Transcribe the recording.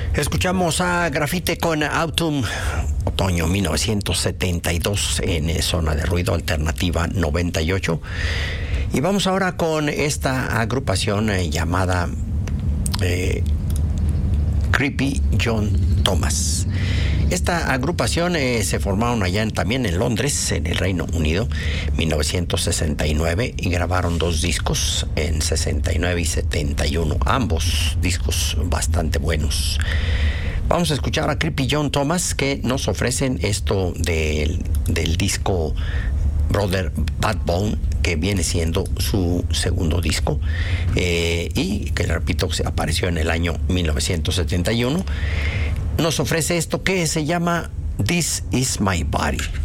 Escuchamos a Grafite con Autumn, otoño 1972 en Zona de Ruido Alternativa 98. Y vamos ahora con esta agrupación llamada Creepy John Thomas. Esta agrupación se formaron allá también en Londres, en el Reino Unido, 1969, y grabaron 2 discos en 69 y 71, ambos discos bastante buenos. Vamos a escuchar a Creepy John Thomas, que nos ofrecen esto del disco Brother Backbone, que viene siendo su segundo disco, y que, repito, apareció en el año 1971. Nos ofrece esto que se llama This Is My Body.